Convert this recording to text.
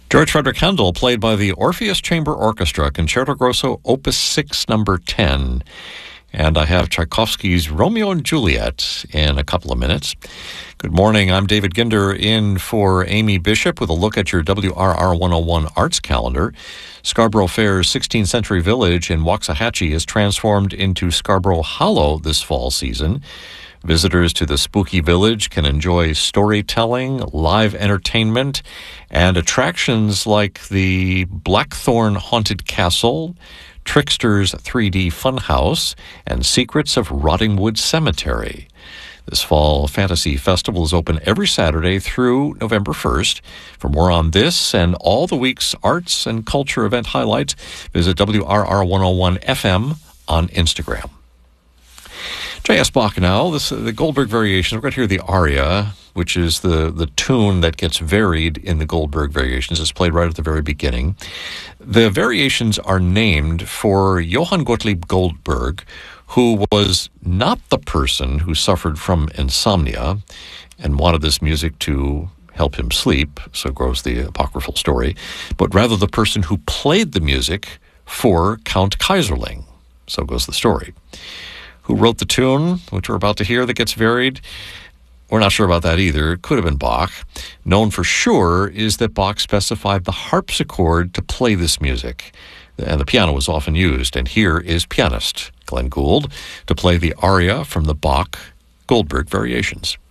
George Frederick Handel, played by the Orpheus Chamber Orchestra, Concerto Grosso, Opus 6, number 10. And I have Tchaikovsky's Romeo and Juliet in a couple of minutes. Good morning, I'm David Ginder in for Amy Bishop with a look at your WRR 101 arts calendar. Scarborough Fair's 16th Century Village in Waxahachie is transformed into Scarborough Hollow this fall season. Visitors to the spooky village can enjoy storytelling, live entertainment, and attractions like the Blackthorn Haunted Castle, Trickster's 3D Funhouse, and Secrets of Rottingwood Cemetery. This fall fantasy festival is open every Saturday through November 1st. For more on this and all the week's arts and culture event highlights, visit WRR 101 FM on Instagram. J.S. Bach now, the Goldberg Variations. We're going to hear the aria, which is the tune that gets varied in the Goldberg Variations. It's played right at the very beginning. The variations are named for Johann Gottlieb Goldberg, who was not the person who suffered from insomnia and wanted this music to help him sleep, so goes the apocryphal story, but rather the person who played the music for Count Kaiserling, so goes the story. Who wrote the tune, which we're about to hear, that gets varied? We're not sure about that either. It could have been Bach. Known for sure is that Bach specified the harpsichord to play this music, and the piano was often used. And here is pianist Glenn Gould to play the aria from the Bach Goldberg Variations.